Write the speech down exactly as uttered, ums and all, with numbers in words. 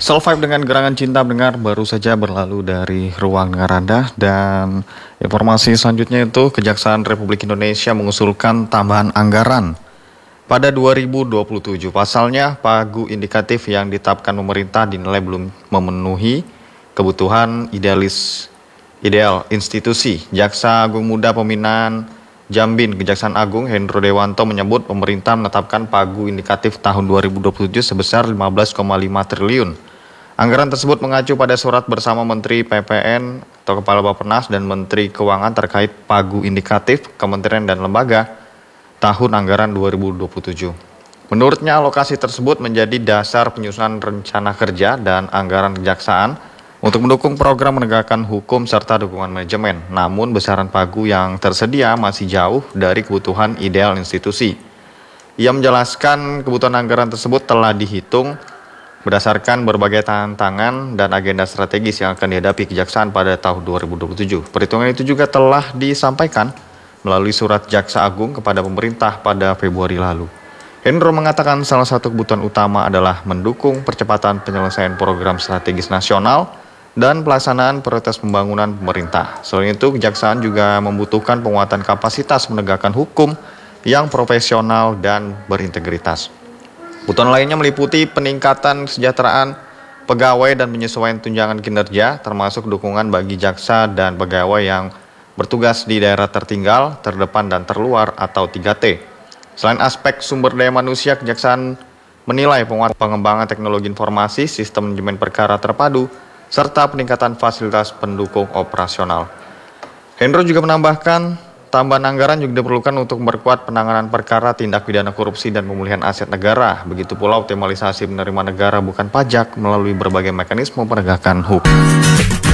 Selvibe dengan gerangan cinta mendengar baru saja berlalu dari ruang dengar Anda. Dan informasi selanjutnya itu Kejaksaan Republik Indonesia mengusulkan tambahan anggaran pada dua ribu dua puluh tujuh. Pasalnya pagu indikatif yang ditetapkan pemerintah dinilai belum memenuhi kebutuhan idealis ideal institusi. Jaksa Agung Muda Pembinaan Jambin Kejaksaan Agung Hendro Dewanto menyebut pemerintah menetapkan pagu indikatif tahun dua ribu dua puluh tujuh sebesar lima belas koma lima triliun. Anggaran tersebut mengacu pada surat bersama Menteri P P N atau Kepala Bappenas dan Menteri Keuangan terkait pagu indikatif kementerian dan lembaga tahun anggaran dua ribu dua puluh tujuh. Menurutnya alokasi tersebut menjadi dasar penyusunan rencana kerja dan anggaran kejaksaan untuk mendukung program menegakkan hukum serta dukungan manajemen. Namun besaran pagu yang tersedia masih jauh dari kebutuhan ideal institusi. Ia menjelaskan kebutuhan anggaran tersebut telah dihitung berdasarkan berbagai tantangan dan agenda strategis yang akan dihadapi kejaksaan pada tahun dua ribu dua puluh tujuh. Perhitungan itu juga telah disampaikan melalui surat Jaksa Agung kepada pemerintah pada Februari lalu. Hendro mengatakan salah satu kebutuhan utama adalah mendukung percepatan penyelesaian program strategis nasional dan pelaksanaan prioritas pembangunan pemerintah. Selain itu, kejaksaan juga membutuhkan penguatan kapasitas menegakkan hukum yang profesional dan berintegritas. Kebutuhan lainnya meliputi peningkatan kesejahteraan pegawai dan penyesuaian tunjangan kinerja, termasuk dukungan bagi jaksa dan pegawai yang bertugas di daerah tertinggal, terdepan, dan terluar atau tiga T. Selain aspek sumber daya manusia, kejaksaan menilai penguatan pengembangan teknologi informasi, sistem manajemen perkara terpadu, serta peningkatan fasilitas pendukung operasional. Hendro juga menambahkan tambahan anggaran juga diperlukan untuk memperkuat penanganan perkara tindak pidana korupsi dan pemulihan aset negara. Begitu pula optimalisasi penerimaan negara bukan pajak melalui berbagai mekanisme penegakan hukum.